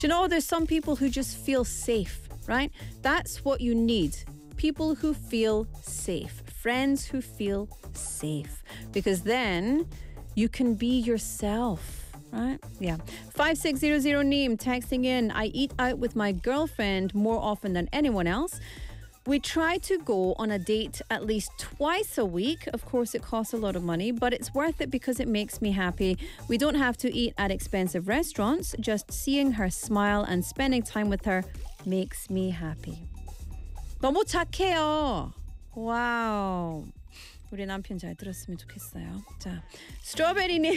Do you know, there's some people who just feel safe, right? That's what you need. People who feel safe. Friends who feel safe. Because then you can be yourself. Right? Yeah. 5600 texting in. I eat out with my girlfriend more often than anyone else. We try to go on a date at least twice a week. Of course, it costs a lot of money, but it's worth it because it makes me happy. We don't have to eat at expensive restaurants. Just seeing her smile and spending time with her makes me happy. 너무 착해요. 와우. 우리 남편 잘 들었으면 좋겠어요. 자, 스트로베리님.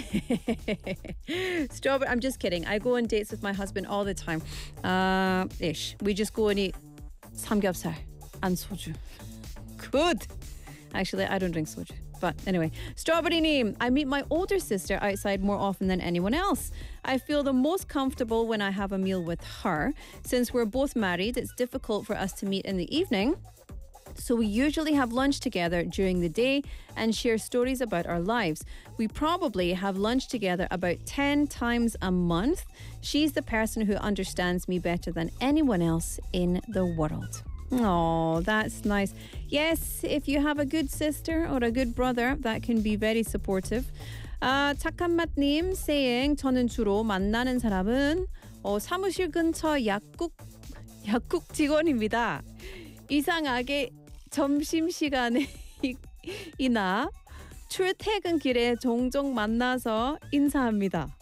I'm just kidding. I go on dates with my husband all the time. Ish. We just go and eat 삼겹살 and soju. Good. Actually, I don't drink soju. But anyway, Strawberry님, I meet my older sister outside more often than anyone else. I feel the most comfortable when I have a meal with her. Since we're both married, it's difficult for us to meet in the evening. So we usually have lunch together during the day and share stories about our lives. We probably have lunch together about 10 times a month. She's the person who understands me better than anyone else in the world. Oh, that's nice. Yes, if you have a good sister or a good brother, that can be very supportive. 착한 맛님 saying 저는 주로 만나는 사람은 사무실 근처 약국 직원입니다. 이상하게 점심시간에 이나 출퇴근길에 종종 만나서 인사합니다.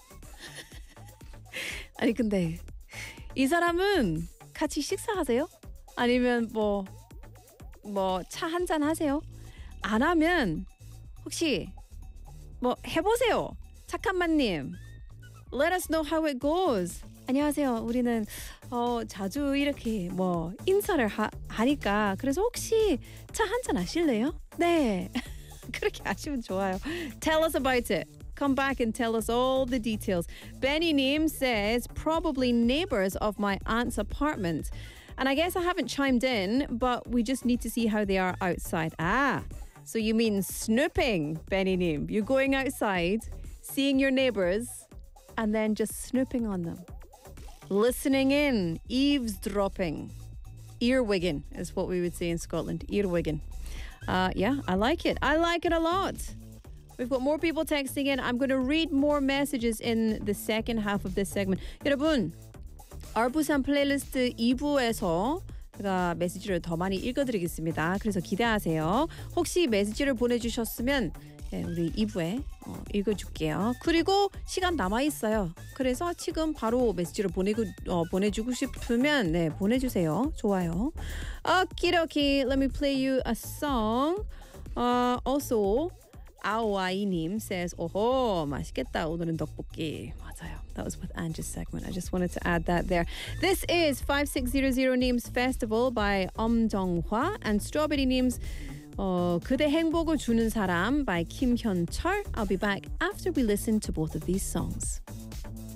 아니 근데 이 사람은 같이 식사하세요? 아니면 뭐 차 한잔 하세요? 안 하면 혹시 뭐 해보세요. 착한 맛님. Let us know how it goes. 안녕하세요. 우리는 자주 이렇게 인사를 하니까 그래서 혹시 차 한잔 하실래요? 네. 그렇게 하시면 좋아요. Tell us about it. Come back and tell us all the details. Benny says probably neighbors of my aunt's apartment. And I guess I haven't chimed in, but we just need to see how they are outside. So you mean snooping, Benny Nim. You're going outside, seeing your neighbors, and then just snooping on them. Listening in, eavesdropping. Earwigging is what we would say in Scotland. Earwigging. Yeah, I like it. I like it a lot. We've got more people texting in. I'm going to read more messages in the second half of this segment. 여러분, 얼부산 플레이리스트 2부에서 제가 메시지를 더 많이 읽어드리겠습니다. 그래서 기대하세요. 혹시 메시지를 보내주셨으면 우리 2부에 읽어줄게요. 그리고 시간 남아있어요. 그래서 지금 바로 메시지를 보내주고 싶으면 보내주세요. 좋아요. 오키도키, let me play you a song. Also, 아오아이님 says, 오호, 맛있겠다. 오늘은 떡볶이. 맞아요. That was with Angie's segment. I just wanted to add that there. This is 5600 Names Festival by 엄정화 and Strawberry Names 그대 행복을 주는 사람 by 김현철. I'll be back after we listen to both of these songs.